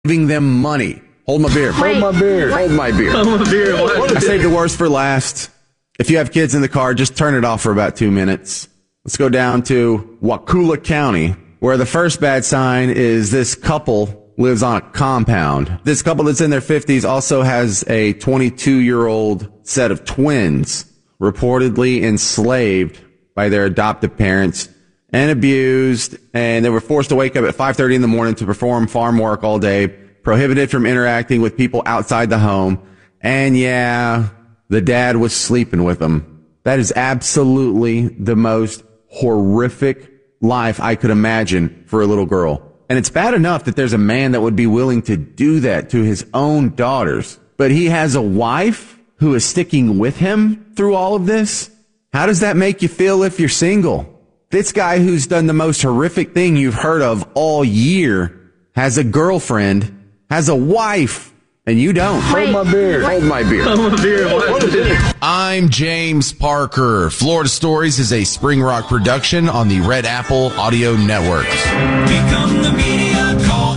giving them money. Hold my beer. Hold my beer. Hold my beer. Hold my beer. I saved the worst for last. If you have kids in the car, just turn it off for about 2 minutes. Let's go down to Wakulla County, where the first bad sign is this couple lives on a compound. This couple that's in their 50s also has a 22-year-old set of twins, reportedly enslaved by their adoptive parents and abused, and they were forced to wake up at 5:30 in the morning to perform farm work all day, prohibited from interacting with people outside the home, and yeah, the dad was sleeping with them. That is absolutely the most horrific life I could imagine for a little girl. And it's bad enough that there's a man that would be willing to do that to his own daughters, but he has a wife who is sticking with him through all of this. How does that make you feel if you're single? This guy who's done the most horrific thing you've heard of all year has a girlfriend, has a wife, and you don't. Hold my beer. Hold my beer. Hold my beer. What is it? I'm James Parker. Florida Stories is a Spring Rock production on the Red Apple Audio Network. Become the media. Call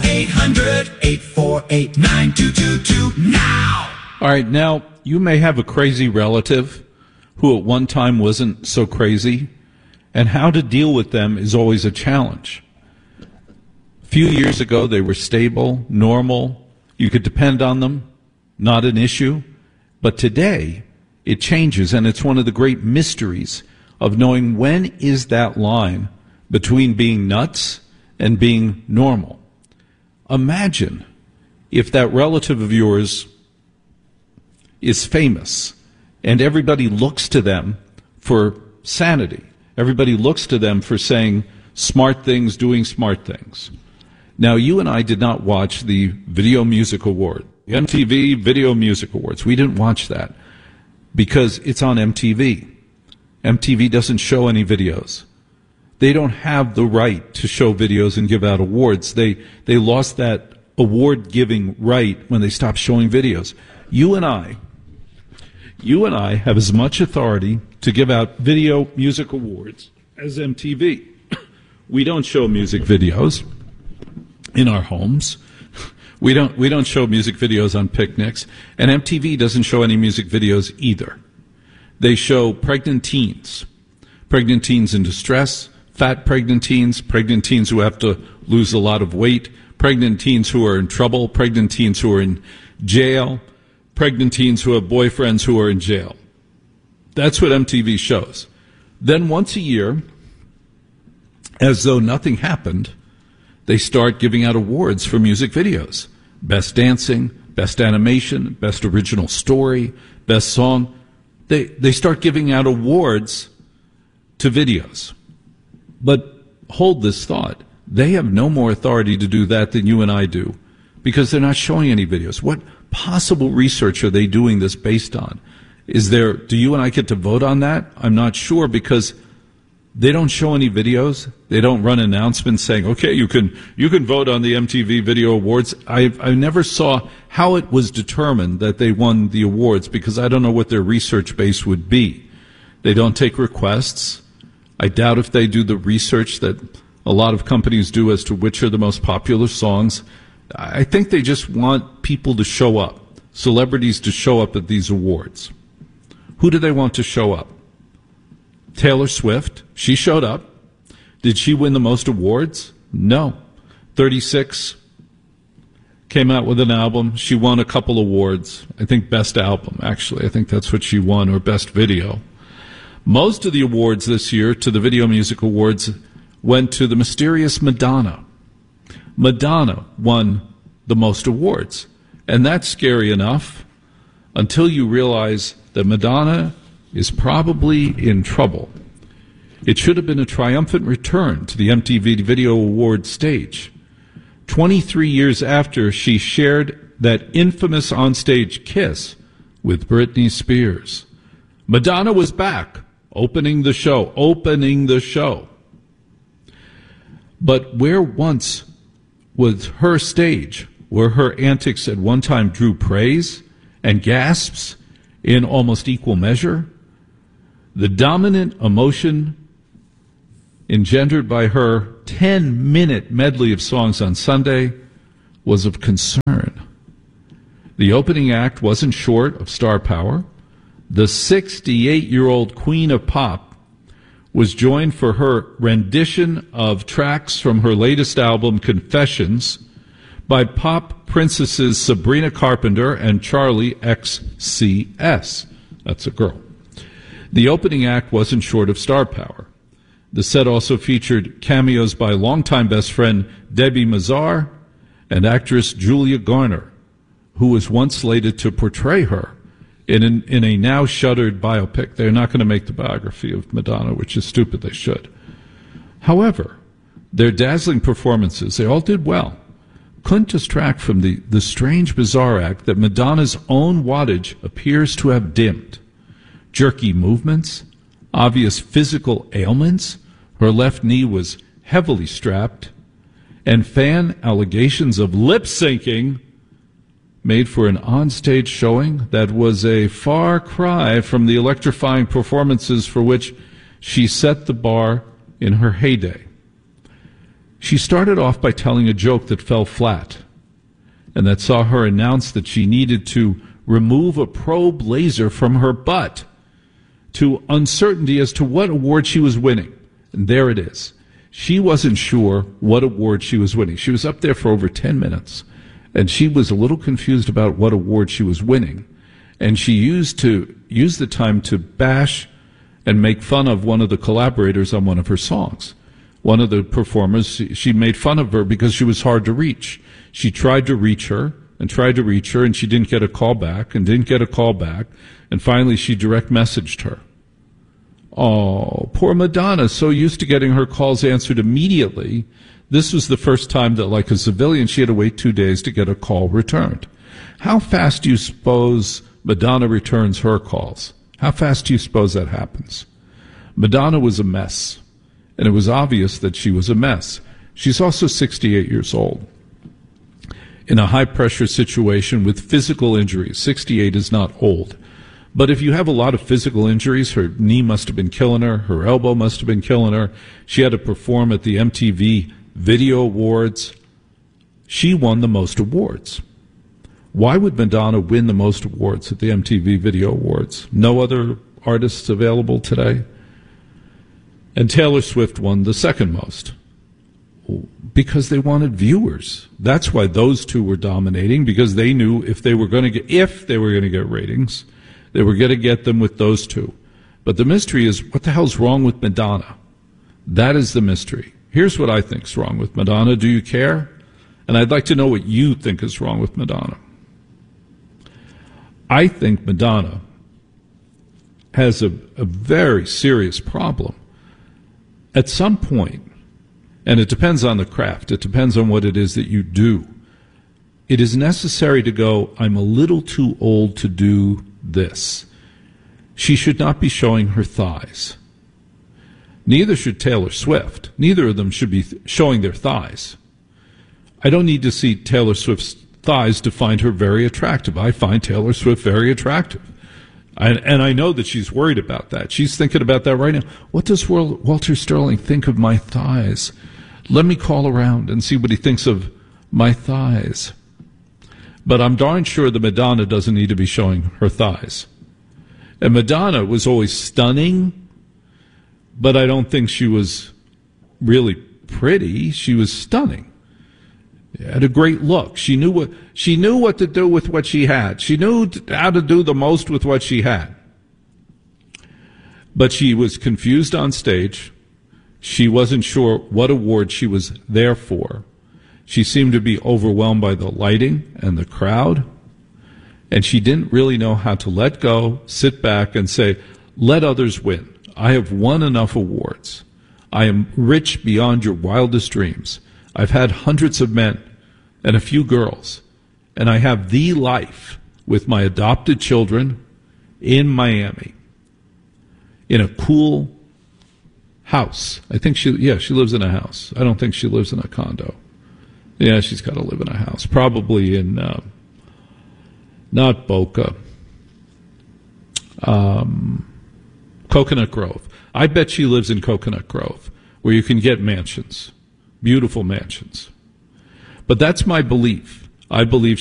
800-848-9222 now. All right, now, you may have a crazy relative who at one time wasn't so crazy, and how to deal with them is always a challenge. A few years ago, they were stable, normal. You could depend on them, not an issue. But today, it changes, and it's one of the great mysteries of knowing when is that line between being nuts and being normal. Imagine if that relative of yours is famous, and everybody looks to them for sanity. Everybody looks to them for saying smart things, doing smart things. Now, you and I did not watch the Video Music Award, the MTV Video Music Awards. We didn't watch that because it's on MTV. MTV doesn't show any videos. They don't have the right to show videos and give out awards. They lost that award-giving right when they stopped showing videos. You and I have as much authority to give out Video Music Awards as MTV. We don't show music videos in our homes. We don't show music videos on picnics, and MTV doesn't show any music videos either. They show pregnant teens in distress, fat pregnant teens who have to lose a lot of weight, pregnant teens who are in trouble, pregnant teens who are in jail, pregnant teens who have boyfriends who are in jail. That's what MTV shows. Then once a year, as though nothing happened, they start giving out awards for music videos. Best dancing, best animation, best original story, best song. They start giving out awards to videos. But hold this thought. They have no more authority to do that than you and I do because they're not showing any videos. What possible research are they doing this based on? Do you and I get to vote on that? I'm not sure because they don't show any videos. They don't run announcements saying, okay, you can vote on the MTV Video Awards. I never saw how it was determined that they won the awards because I don't know what their research base would be. They don't take requests. I doubt if they do the research that a lot of companies do as to which are the most popular songs. I think they just want people to show up, celebrities to show up at these awards. Who do they want to show up? Taylor Swift. She showed up. Did she win the most awards? No. 36 came out with an album. She won a couple awards. I think best album, actually. I think that's what she won, or best video. Most of the awards this year to the Video Music Awards went to the mysterious Madonna. Madonna won the most awards. And that's scary enough until you realize that Madonna is probably in trouble. It should have been a triumphant return to the MTV Video Awards stage. 23 years after she shared that infamous onstage kiss with Britney Spears. Madonna was back, opening the show. But where once was her stage, where her antics at one time drew praise and gasps in almost equal measure, the dominant emotion engendered by her 10-minute medley of songs on Sunday was of concern. The opening act wasn't short of star power. The 68-year-old Queen of Pop was joined for her rendition of tracks from her latest album, Confessions, by pop princesses Sabrina Carpenter and Charlie XCX. That's a girl. The opening act wasn't short of star power. The set also featured cameos by longtime best friend Debbie Mazar and actress Julia Garner, who was once slated to portray her in a now shuttered biopic. They're not going to make the biography of Madonna, which is stupid. They should. However, their dazzling performances, they all did well, couldn't distract from the strange, bizarre act that Madonna's own wattage appears to have dimmed. Jerky movements, obvious physical ailments, her left knee was heavily strapped, and fan allegations of lip-syncing made for an onstage showing that was a far cry from the electrifying performances for which she set the bar in her heyday. She started off by telling a joke that fell flat, and that saw her announce that she needed to remove a probe laser from her butt, to uncertainty as to what award she was winning. And there it is. She wasn't sure what award she was winning. She was up there for over 10 minutes, and she was a little confused about what award she was winning. And she used the time to bash and make fun of one of the collaborators on one of her songs. One of the performers, she made fun of her because she was hard to reach. She tried to reach her, and she didn't get a call back, and didn't get a call back, and finally she direct messaged her. Oh, poor Madonna, so used to getting her calls answered immediately. This was the first time that, like a civilian, she had to wait 2 days to get a call returned. How fast do you suppose Madonna returns her calls? How fast do you suppose that happens? Madonna was a mess, and it was obvious that she was a mess. She's also 68 years old. In a high-pressure situation with physical injuries, 68 is not old. But if you have a lot of physical injuries, her knee must have been killing her, her elbow must have been killing her. She had to perform at the MTV Video Awards. She won the most awards. Why would Madonna win the most awards at the MTV Video Awards? No other artists available today? And Taylor Swift won the second most. Because they wanted viewers. That's why those two were dominating, because they knew if they were going to get ratings, they were going to get them with those two. But the mystery is, what the hell's wrong with Madonna? That is the mystery. Here's what I think's wrong with Madonna. Do you care? And I'd like to know what you think is wrong with Madonna. I think Madonna has a very serious problem. At some point, and it depends on the craft, it depends on what it is that you do, it is necessary to go, I'm a little too old to do this. She should not be showing her thighs. Neither should Taylor Swift. Neither of them should be showing their thighs. I don't need to see Taylor Swift's thighs to find her very attractive. I find Taylor Swift very attractive. And I know that she's worried about that. She's thinking about that right now. What does Walter Sterling think of my thighs? Let me call around and see what he thinks of my thighs. But I'm darn sure that Madonna doesn't need to be showing her thighs. And Madonna was always stunning, but I don't think she was really pretty. She was stunning. Had a great look. She knew what to do with what she had. She knew how to do the most with what she had. But she was confused on stage. She wasn't sure what award she was there for. She seemed to be overwhelmed by the lighting and the crowd. And she didn't really know how to let go, sit back, and say, let others win. I have won enough awards. I am rich beyond your wildest dreams. I've had hundreds of men and a few girls, and I have the life with my adopted children in Miami, in a cool house. I think she lives in a house. I don't think she lives in a condo. Yeah, she's got to live in a house, probably in not Boca, Coconut Grove. I bet she lives in Coconut Grove, where you can get mansions. Beautiful mansions. But that's my belief. I believe